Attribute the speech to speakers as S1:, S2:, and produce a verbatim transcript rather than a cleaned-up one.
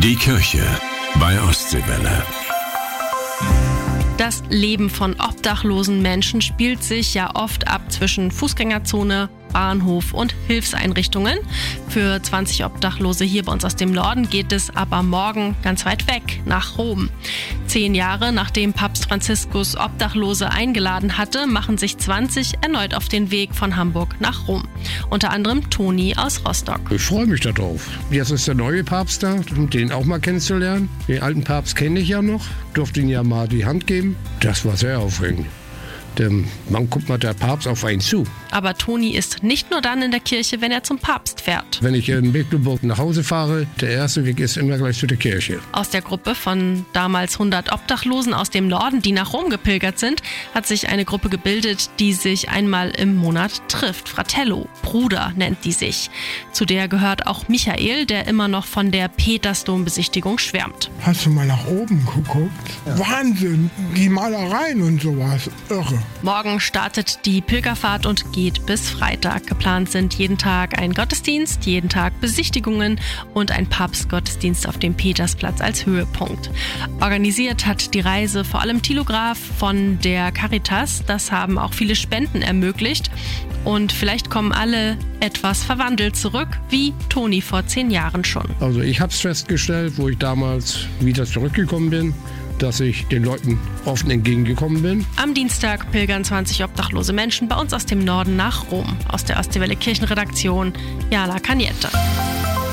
S1: Die Kirche bei Ostseewelle.
S2: Das Leben von obdachlosen Menschen spielt sich ja oft ab zwischen Fußgängerzone, Bahnhof und Hilfseinrichtungen. Für zwanzig Obdachlose hier bei uns aus dem Norden geht es aber morgen ganz weit weg, nach Rom. Zehn Jahre nachdem Papst Franziskus Obdachlose eingeladen hatte, machen sich zwanzig erneut auf den Weg von Hamburg nach Rom. Unter anderem Toni aus Rostock.
S3: Ich freue mich darauf. Jetzt ist der neue Papst da, um den auch mal kennenzulernen. Den alten Papst kenne ich ja noch, durfte ihn ja mal die Hand geben. Das war sehr aufregend. Denn man guckt mal der Papst auf einen zu.
S2: Aber Toni ist nicht nur dann in der Kirche, wenn er zum Papst fährt.
S3: Wenn ich in Mecklenburg nach Hause fahre, der erste Weg ist immer gleich zu der Kirche.
S2: Aus der Gruppe von damals hundert Obdachlosen aus dem Norden, die nach Rom gepilgert sind, hat sich eine Gruppe gebildet, die sich einmal im Monat trifft. Fratello, Bruder nennt die sich. Zu der gehört auch Michael, der immer noch von der Petersdom-Besichtigung schwärmt.
S4: Hast du mal nach oben geguckt? Ja. Wahnsinn, die Malereien und sowas, irre.
S2: Morgen startet die Pilgerfahrt und geht bis Freitag. Geplant sind jeden Tag ein Gottesdienst, jeden Tag Besichtigungen und ein Papstgottesdienst auf dem Petersplatz als Höhepunkt. Organisiert hat die Reise vor allem Thilo Graf von der Caritas. Das haben auch viele Spenden ermöglicht. Und vielleicht kommen alle etwas verwandelt zurück, wie Toni vor zehn Jahren schon.
S3: Also ich habe es festgestellt, wo ich damals wieder zurückgekommen bin, dass ich den Leuten offen entgegengekommen bin.
S2: Am Dienstag pilgern zwanzig obdachlose Menschen bei uns aus dem Norden nach Rom. Aus der Ostseewelle Kirchenredaktion, Jana Kaniete.